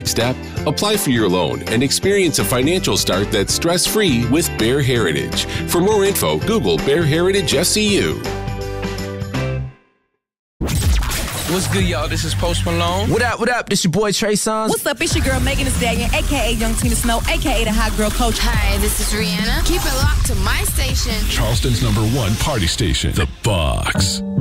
Step, apply for your loan and experience a financial start that's stress-free with Bear Heritage. For more info, Google Bear Heritage SCU. What's good, y'all? This is Post Malone. What up? This your boy Trey Songz. What's up? It's your girl Megan Thee Stallion, a.k.a. Young Tina Snow, a.k.a. the Hot Girl Coach. Hi, this is Rihanna. Keep it locked to my station. Charleston's #1 party station, The Box.